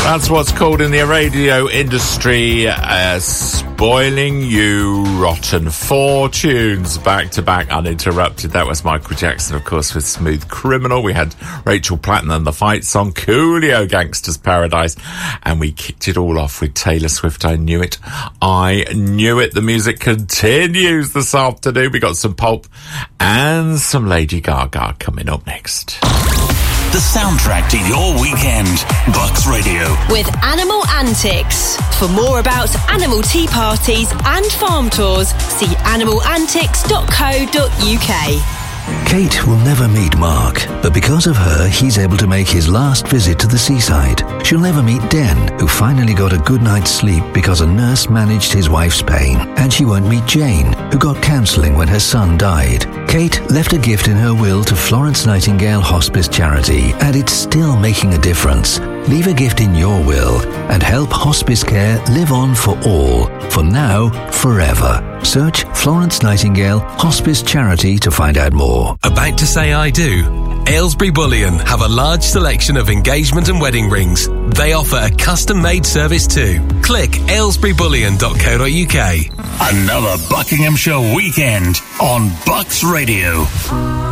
That's what's called in the radio industry spoiling you rotten. 4 tunes back to back uninterrupted. That was Michael Jackson, of course, with Smooth Criminal. We had Rachel Platten and the Fight Song, Coolio, Gangsta's Paradise, and we kicked it all off with Taylor Swift, I Knew It. I Knew It. The music continues this afternoon. We got some Pulp and some Lady Gaga coming up next. The soundtrack to your weekend. Bucks Radio. With Animal Antics. For more about animal tea parties and farm tours, see animalantics.co.uk. Kate will never meet Mark, but because of her, he's able to make his last visit to the seaside. She'll never meet Den, who finally got a good night's sleep because a nurse managed his wife's pain. And she won't meet Jane, who got counselling when her son died. Kate left a gift in her will to Florence Nightingale Hospice Charity, and it's still making a difference. Leave a gift in your will and help hospice care live on for all, for now, forever. Search Florence Nightingale Hospice Charity to find out more. About to say I do? Aylesbury Bullion have a large selection of engagement and wedding rings. They offer a custom-made service too. Click aylesburybullion.co.uk. Another Buckinghamshire weekend on Bucks Radio.